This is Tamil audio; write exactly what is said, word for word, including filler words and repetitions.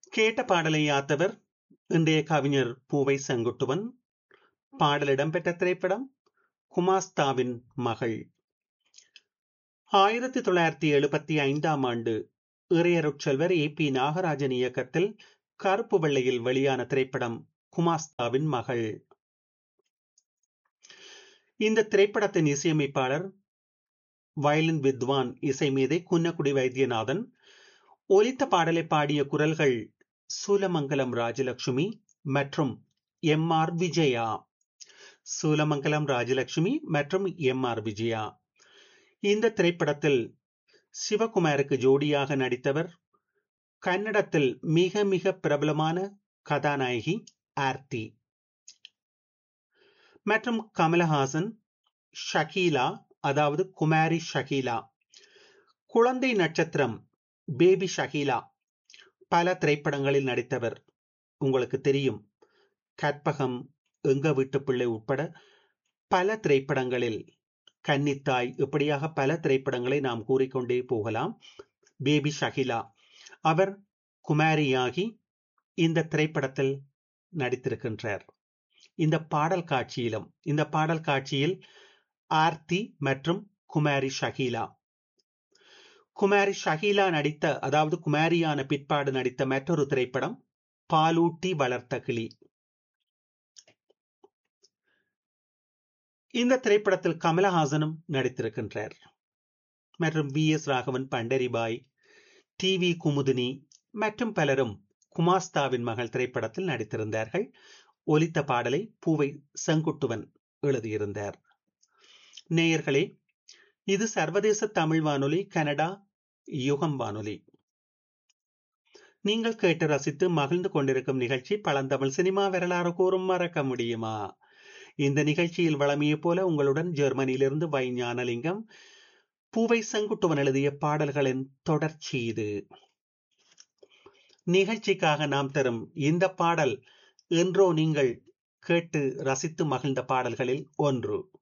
கேட்ட பாடலை யாத்தவர் இன்றைய கவிஞர் பூவை செங்குட்டுவன். பாடல் இடம்பெற்ற திரைப்படம் குமாஸ்தாவின் மகள். ஆயிரத்தி தொள்ளாயிரத்தி எழுபத்தி ஐந்தாம் ஆண்டு இறையருட்செல்வர் ஏ பி நாகராஜன் இயக்கத்தில் கருப்பு வெள்ளையில் வெளியான திரைப்படம் குமாஸ்தாவின் மகள். இந்த திரைப்படத்தின் இசையமைப்பாளர் வயலின் வித்வான் இசைமேதை குன்னக்குடி வைத்தியநாதன். ஒலித்த பாடலை பாடிய குரல்கள் சூலமங்கலம் ராஜலட்சுமி மற்றும் எம் ஆர் விஜயா. சூலமங்கலம் ராஜலட்சுமி மற்றும் எம் ஆர் விஜயா. இந்த திரைப்படத்தில் சிவகுமாருக்கு ஜோடியாக நடித்தவர் கன்னடத்தில் மிக மிக பிரபலமான கதாநாயகி ஆர்த்தி மற்றும் கமலஹாசன், ஷகீலா, அதாவது குமாரி ஷகீலா, குழந்தை நட்சத்திரம் பேபி ஷகீலா பல திரைப்படங்களில் நடித்தவர். உங்களுக்கு தெரியும், கற்பகம், எங்க வீட்டு பிள்ளை உட்பட பல திரைப்படங்களில் கன்னித்தாய், இப்படியாக பல திரைப்படங்களை நாம் கூறிக்கொண்டே போகலாம். பேபி ஷகிலா அவர் குமாரியாகி இந்த திரைப்படத்தில் நடித்திருக்கின்றார். இந்த பாடல் காட்சியிலும் இந்த பாடல் காட்சியில் ஆர்த்தி மற்றும் குமாரி ஷகிலா குமாரி ஷகிலா நடித்த, அதாவது குமாரியான பிற்பாடு நடித்த மற்றொரு திரைப்படம் பாலூட்டி வளர்த்த கிளி. இந்த திரைப்படத்தில் கமலஹாசனும் நடித்திருக்கின்றார் மற்றும் V S Raghavan, Pandari Bai, T V Kumudini மற்றும் பலரும் குமாஸ்தாவின் மகள் திரைப்படத்தில் நடித்திருந்தார்கள். ஒலித்த பாடலை பூவை செங்குட்டுவன் எழுதியிருந்தார். நேயர்களே, இது சர்வதேச தமிழ் வானொலி, கனடா யுகம் வானொலி. நீங்கள் கேட்டு ரசித்து மகிழ்ந்து கொண்டிருக்கும் நிகழ்ச்சி பழந்தமிழ் சினிமா வரலாறு கூறும் மறக்க முடியுமா. இந்த நிகழ்ச்சியில் வழமையை போல உங்களுடன் ஜெர்மனியிலிருந்து வை ஞானலிங்கம். பூவை செங்குட்டுவன் எழுதிய பாடல்களின் தொடர்ச்சி இது. நிகழ்ச்சிக்காக நாம் தரும் இந்த பாடல் என்றோ நீங்கள் கேட்டு ரசித்து மகிழ்ந்த பாடல்களில் ஒன்று.